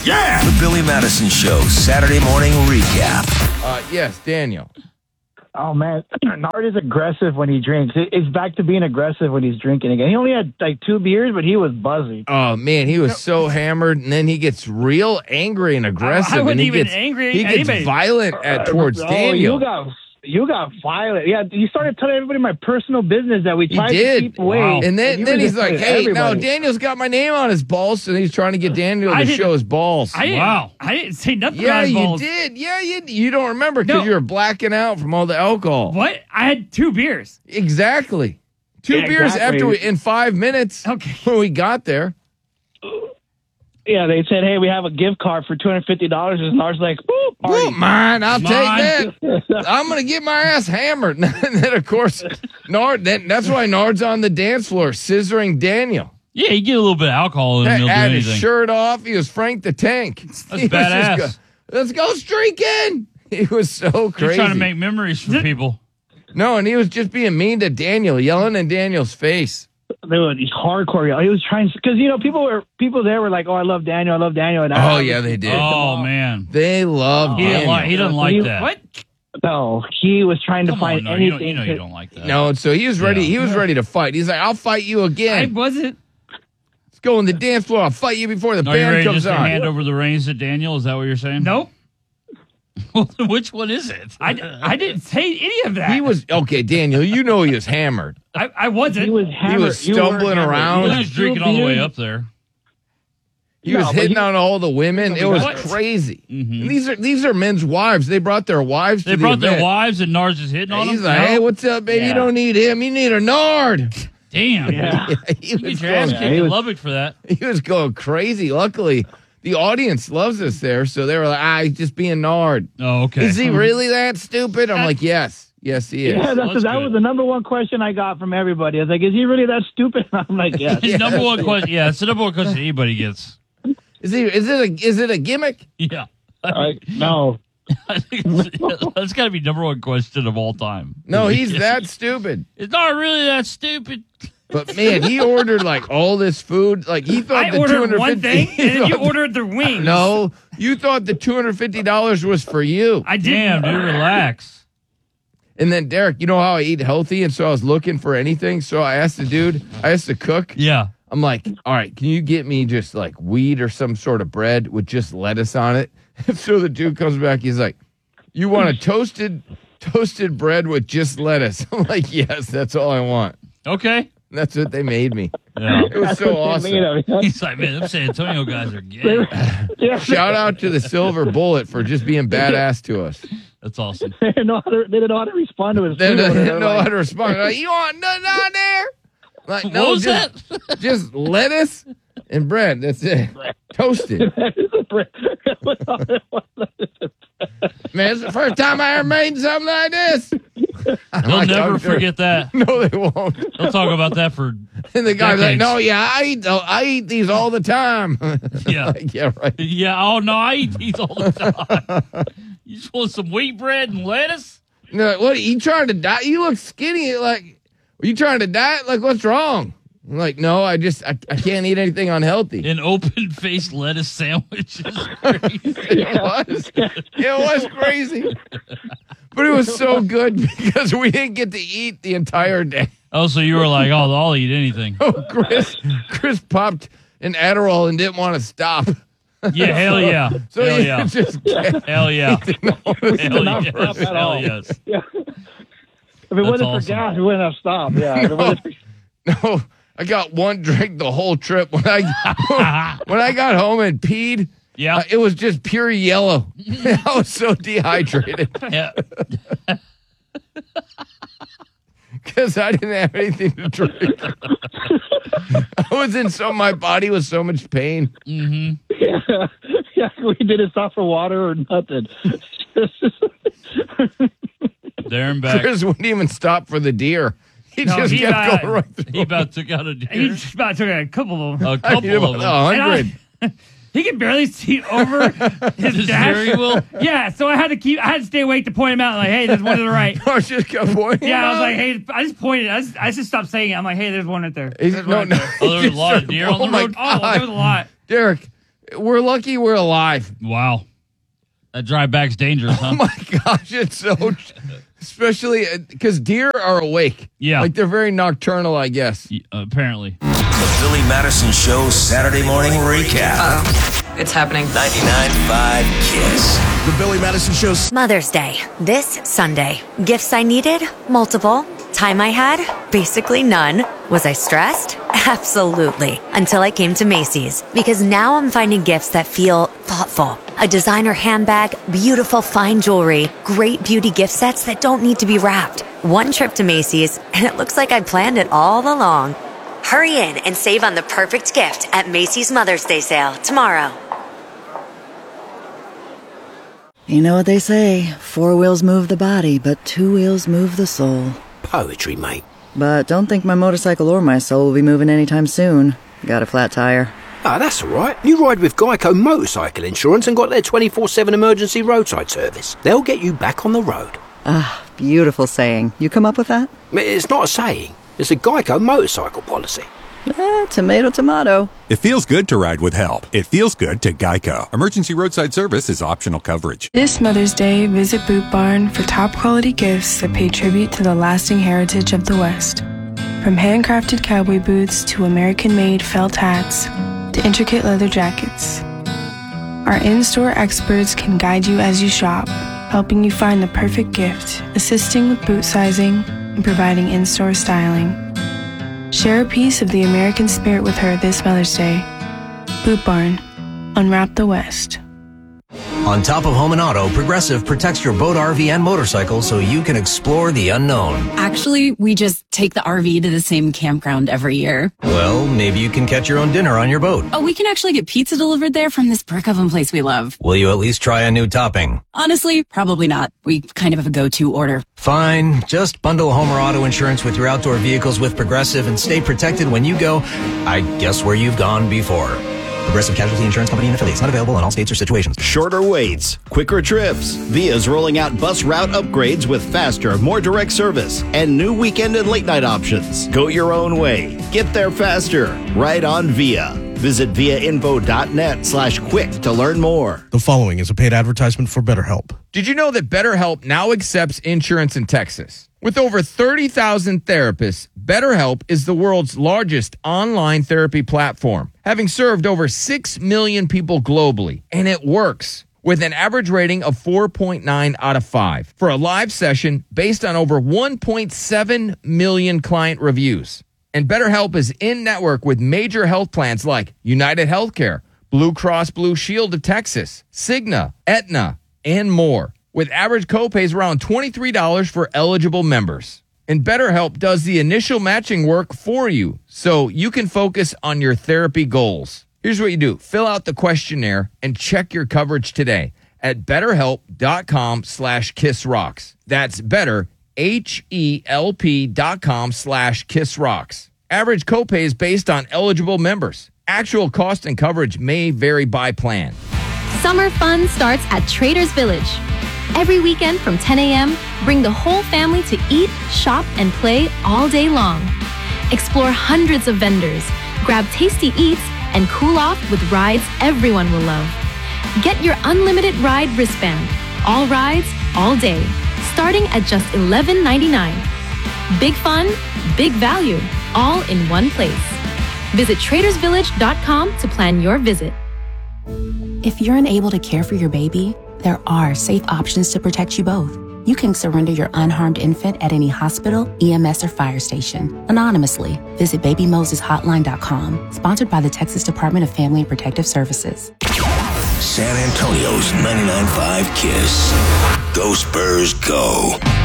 Yeah! The Billy Madison Show, Saturday morning recap. Yes, Daniel. Oh, man. Nard is aggressive when he drinks. It's back to being aggressive when he's drinking again. He only had like 2 beers, but he was buzzing. Oh, man, he was so hammered, and then he gets real angry and aggressive. I wasn't and he even gets, angry at He gets anybody. violent towards Daniel. You got violent. Yeah, you started telling everybody my personal business that we tried to keep away. Wow. And then you he's just like, said hey, no, everybody. Daniel's got my name on his balls, and he's trying to get Daniel to show his balls. I didn't say nothing Yeah, about his you balls. did. Yeah, you don't remember because No. you were blacking out from all the alcohol. What? I had 2 beers. Exactly. 2 Yeah, beers exactly. in 5 minutes Okay. when we got there. Yeah, they said, hey, we have a gift card for $250. And Nard's like, woo, party. Well, mine, I'll take Mine. that. I'm going to get my ass hammered. And then, of course, that's why Nard's on the dance floor, scissoring Daniel. Yeah, you get a little bit of alcohol and he'll do Had his anything. shirt off. He was Frank the Tank. He was just badass. Let's go streaking. He was so crazy. You're trying to make memories for people. No, and he was just being mean to Daniel, yelling in Daniel's face. Dude, he's hardcore. He was trying because people there were like, oh, I love Daniel. And Oh, yeah, they did. Oh, man. They love He Daniel. doesn't like that. What? No, he was trying to Come find on, no, anything. you don't like that. No, so he was ready. Yeah. He was ready to fight. He's like, I'll fight you I again. wasn't. Let's go on the dance floor. I'll fight you before the Are you band ready comes just to on. hand over the reins to Daniel? Is that what you're saying? Nope. Which one is it? I didn't say any of that. He was okay, Daniel. You know he was hammered. I wasn't. He was hammered. was stumbling around. He was drinking all the way up there. He was hitting on all the women. It was What? crazy. Mhm. And these are men's wives. They brought their wives. They to brought the their event. wives and Nars is hitting on them. He's like, hey, what's up, baby? You Yeah. don't need him. You need a Nard. Damn. Yeah. he, You was get your ass going, kicked in Lubbock for that. he was going crazy. Luckily, the audience loves us there, so they were like, he's just being Nard. Oh, okay. Is he really that stupid? I'm like, yes. Yes, he is. Yeah, That's that good. was the number one question I got from everybody. I was like, is he really that stupid? I'm like, yeah. His number one question. Yeah, it's the number one question anybody gets. Is it a gimmick? Yeah. No. I think that's got to be number one question of all time. No, he's that stupid. It's not really that stupid. But man, he ordered like all this food. Like he thought I the ordered one $250 thing, and then you ordered the wings. No, you thought the $250 was for you. I didn't. Damn, dude, relax. And then Derek, you know how I eat healthy, and so I was looking for anything. So I asked the cook. Yeah. I'm like, all right, can you get me just like wheat or some sort of bread with just lettuce on it? So the dude comes back, he's like, you want a toasted bread with just lettuce? I'm like, yes, that's all I want. Okay. And that's what they made me. Yeah. It was so awesome. He's like, man, them San Antonio guys are gay. Yeah. Shout out to the Silver Bullet for just being badass to us. That's awesome. They didn't know how to respond to his They food order. didn't They're know like, how to respond. Like, you want nothing on there? Like, What no, was just lettuce and bread. That's it. Toasted. Man, it's the first time I ever made something like this. They'll never forget that. No, they won't. They'll talk about that for And the guy's like, decades. no, yeah, I eat these all the time. Yeah. Like, yeah, right. Yeah, oh no, I eat these all the time. You just want some wheat bread and lettuce? And they're like, what, you trying to diet? You look skinny. Like, are you trying to diet? Like, what's wrong? I'm like, no, I can't eat anything unhealthy. An open-faced lettuce sandwich is crazy. It was crazy. But it was so good because we didn't get to eat the entire day. Oh, so you were like, oh, I'll eat anything. Oh, Chris popped an Adderall and didn't want to stop. Yeah, hell yeah. So Hell he yeah. just kept, Hell yeah. Hell not yes. stop at Hell all. yes. Yeah. If it wasn't awesome. for gas, we wouldn't have stopped. Yeah. If it wasn't for- no, I got one drink the whole trip. When I got home and peed, Yeah. it was just pure yellow. I was so dehydrated Yeah. because I didn't have anything to drink. My body was so much pain. Mm-hmm. yeah, we didn't stop for water or nothing. There and back. Chris wouldn't even stop for the deer. He No, just he, kept going right through. He about took out a He deer. just about took a couple of them. A I couple need of about them. 100. And he could barely see over his The dash. steering wheel? Yeah, so I had to stay awake to point him out. Like, hey, there's one to the right. I was just kept pointing. Yeah, I was out. like, hey, I just pointed. I just stopped saying it. I'm like, hey, there's one right there. He's- There's no, one no. right there. Oh, there was a lot of deer on Oh the my road? Oh, God. there was a lot. Derek, We're lucky we're alive. Wow. That drive back's dangerous, huh? Oh my gosh, it's so, especially because deer are awake. Yeah. Like they're very nocturnal, I guess. Apparently. The Billy Madison Show Saturday morning recap. It's happening. 99.5 KISS. The Billy Madison Show. Mother's Day, this Sunday. Gifts I needed? Multiple. Time I had? Basically none. Was I stressed? Absolutely. Until I came to Macy's. Because now I'm finding gifts that feel thoughtful. A designer handbag, beautiful fine jewelry, great beauty gift sets that don't need to be wrapped. One trip to Macy's, and it looks like I planned it all along. Hurry in and save on the perfect gift at Macy's Mother's Day sale tomorrow. You know what they say, 4 wheels move the body, but 2 wheels move the soul. Poetry, mate. But don't think my motorcycle or my soul will be moving anytime soon. Got a flat tire. Ah, that's all right. You ride with Geico Motorcycle Insurance and got their 24/7 emergency roadside service. They'll get you back on the road. Ah, beautiful saying. You come up with that? It's not a saying. It's a Geico motorcycle policy. Tomato, tomato. It feels good to ride with help. It feels good to Geico. Emergency roadside service is optional coverage. This Mother's Day, visit Boot Barn for top quality gifts that pay tribute to the lasting heritage of the West. From handcrafted cowboy boots to American-made felt hats to intricate leather jackets. Our in-store experts can guide you as you shop, helping you find the perfect gift, assisting with boot sizing, and providing in-store styling. Share a piece of the American spirit with her this Mother's Day. Boot Barn. Unwrap the West. On top of home and auto, Progressive protects your boat, RV, and motorcycle so you can explore the unknown. Actually, we just take the RV to the same campground every year. Well, maybe you can catch your own dinner on your boat. Oh, we can actually get pizza delivered there from this brick oven place we love. Will you at least try a new topping? Honestly, probably not. We kind of have a go-to order. Fine. Just bundle home or auto insurance with your outdoor vehicles with Progressive and stay protected when you go, I guess, where you've gone before. Progressive Casualty Insurance Company and affiliates. Not available in all states or situations. Shorter waits, quicker trips. Via's rolling out bus route upgrades with faster, more direct service and new weekend and late night options. Go your own way. Get there faster. Ride on Via. Visit viainfo.net/quick to learn more. The following is a paid advertisement for BetterHelp. Did you know that BetterHelp now accepts insurance in Texas? With over 30,000 therapists, BetterHelp is the world's largest online therapy platform, having served over 6 million people globally. And it works, with an average rating of 4.9 out of 5 for a live session based on over 1.7 million client reviews. And BetterHelp is in-network with major health plans like United Healthcare, Blue Cross Blue Shield of Texas, Cigna, Aetna, and more, with average copays around $23 for eligible members. And BetterHelp does the initial matching work for you, so you can focus on your therapy goals. Here's what you do. Fill out the questionnaire and check your coverage today at betterhelp.com/kissrocks. That's better, HELP.com/kissrocks. Average copays based on eligible members. Actual cost and coverage may vary by plan. Summer fun starts at Trader's Village. Every weekend from 10 a.m., bring the whole family to eat, shop, and play all day long. Explore hundreds of vendors, grab tasty eats, and cool off with rides everyone will love. Get your unlimited ride wristband. All rides, all day, starting at just $11.99. Big fun, big value, all in one place. Visit TradersVillage.com to plan your visit. If you're unable to care for your baby, there are safe options to protect you both. You can surrender your unharmed infant at any hospital, EMS, or fire station anonymously. Visit BabyMosesHotline.com. Sponsored by the Texas Department of Family and Protective Services. San Antonio's 99.5 KISS. Go Spurs, go.